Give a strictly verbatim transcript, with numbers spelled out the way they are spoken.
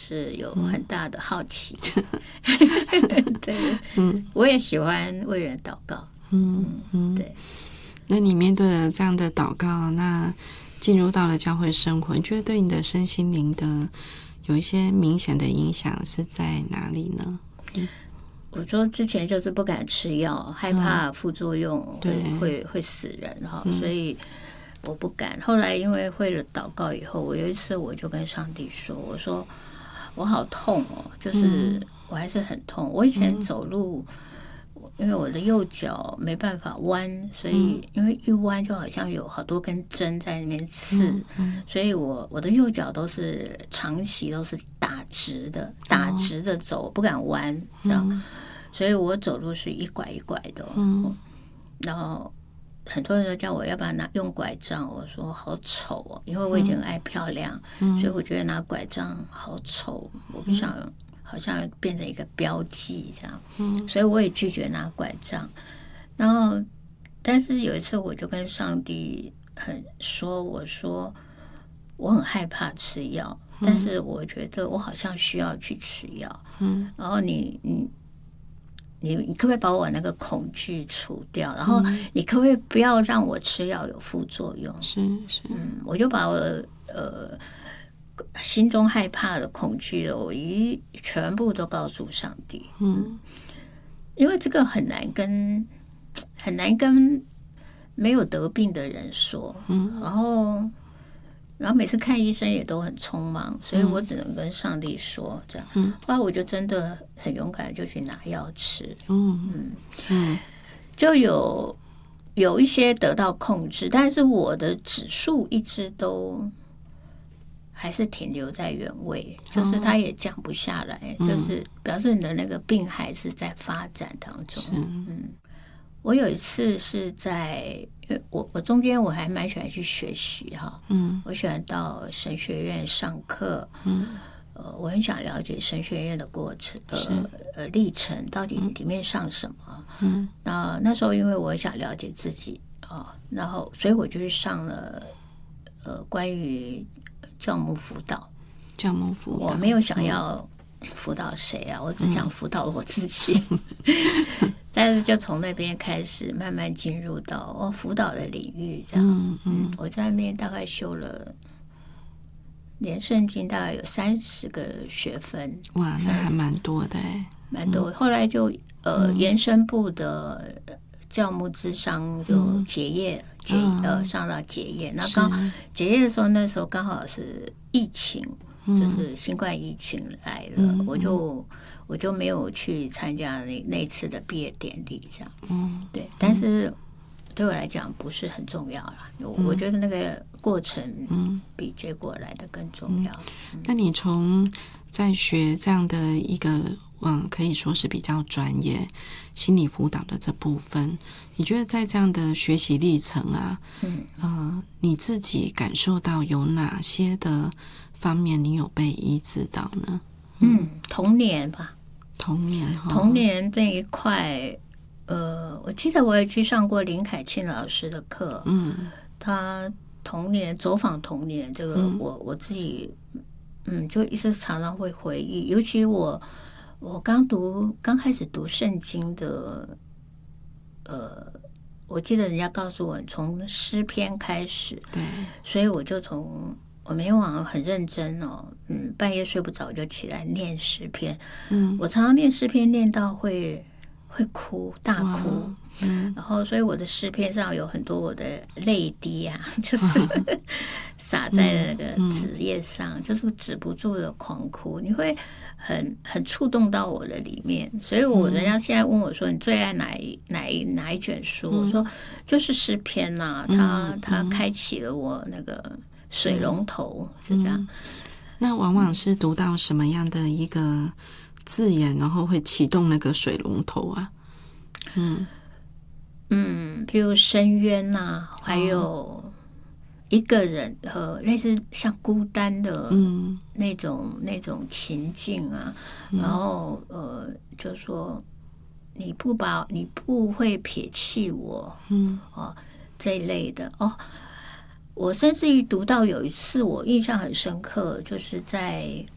是有很大的好奇。对，嗯，我也喜欢为人祷告。嗯嗯，对。 那你面对了这样的祷告，那进入到了教会生活，你觉得对你的身心灵的有一些明显的影响是在哪里呢？嗯， 我说之前就是不敢吃药，害怕副作用会、嗯、会会死人哈、嗯，所以我不敢。后来因为会了祷告以后，我有一次我就跟上帝说：“我说我好痛哦，就是我还是很痛。我以前走路。嗯”因为我的右脚没办法弯，所以因为一弯就好像有好多根针在那边刺，嗯嗯、所以我我的右脚都是长期都是打直的，打直的走，不敢弯，这样，嗯、所以我走路是一拐一拐的。嗯、然后很多人都叫我要不要拿用拐杖，我说好丑哦，因为我已经爱漂亮，嗯、所以我觉得拿拐杖好丑，我不想。嗯好像变成一个标记这样，嗯，所以我也拒绝拿拐杖。然后，但是有一次我就跟上帝很说，我说我很害怕吃药，嗯、但是我觉得我好像需要去吃药，嗯，然后你你你你可不可以把我那个恐惧除掉？然后你可不可以不要让我吃药有副作用？ 是是， 嗯，我就把我呃。心中害怕的、恐惧的，我一全部都告诉上帝。嗯，因为这个很难跟很难跟没有得病的人说。嗯，然后然后每次看医生也都很匆忙，所以我只能跟上帝说这样。嗯，后来我就真的很勇敢，就去拿药吃。嗯嗯嗯，就有有一些得到控制，但是我的指数一直都。还是停留在原位，就是它也降不下来，哦、就是表示你的那个病还是在发展当中。嗯，我有一次是在，我我中间我还蛮喜欢去学习哈，嗯，我喜欢到神学院上课，嗯，呃，我很想了解神学院的过程，呃呃历程到底里面上什么，嗯，那那时候因为我想了解自己啊、哦，然后所以我就去上了，呃，关于。教牧辅导， 教牧辅导， 我没有想要辅导谁啊，嗯、我只想辅导我自己。嗯、但是就从那边开始，慢慢进入到哦辅导的领域，这样。嗯嗯，我在那边大概修了，连圣经大概有三十个学分。 哇，那还蛮多的哎， 蛮多。嗯、后来就呃、嗯、延伸部的。教牧咨商就结业，嗯、结呃上到结业，那刚结业的时候，那时候刚好是疫情，嗯、就是新冠疫情来了，嗯、我就我就没有去参加那那次的毕业典礼，这样，嗯，对，但是对我来讲不是很重要啦，嗯、我觉得那个过程比结果来的更重要。嗯嗯、那你从在学这样的一个。嗯，可以说是比较专业心理辅导的这部分，你觉得在这样的学习历程啊，嗯，呃，你自己感受到有哪些的方面你有被医治到呢？ 嗯，嗯童年吧， 童年， 童年这一块，呃，我记得我也去上过林凯庆老师的课，嗯，他童年走访童年这个，嗯、我我自己，嗯，就一直常常会回忆，尤其我。我刚读刚开始读圣经的，呃，我记得人家告诉我从诗篇开始， 对， 所以我就从我每天晚上很认真哦，嗯，半夜睡不着就起来念诗篇，嗯，我常常念诗篇念到会会哭大哭，嗯，然后所以我的诗篇上有很多我的泪滴啊，就是洒在那个纸页上，嗯嗯、就是止不住的狂哭，你会。很很触动到我的里面，所以我人家现在问我说：“你最爱哪一哪一哪一卷书？”嗯、我说：“就是诗篇呐、啊，它、嗯、它开启了我那个水龙頭，是这样。嗯” 那往往是读到什么样的一个字眼，然后会启动那个水龙头啊？嗯嗯，譬如深渊呐、啊，还有。哦一个人和类似像孤单的那种、嗯、那种情境啊，嗯、然后呃，就说你不把你不会撇弃我，嗯哦这一类的哦。我甚至于读到有一次我印象很深刻，就是在